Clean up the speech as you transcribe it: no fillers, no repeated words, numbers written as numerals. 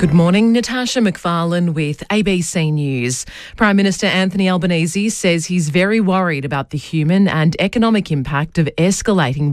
Good morning, Natasha McFarlane with ABC News. Prime Minister Anthony Albanese says he's very worried about the human and economic impact of escalating